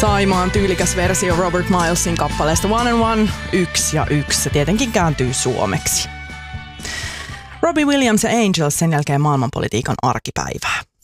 Saimaan tyylikäs versio Robert Milesin kappaleesta One and One, 1 ja 1. Se tietenkin kääntyy suomeksi. Robbie Williams ja Angels sen jälkeen maailmanpolitiikan arkipäivää.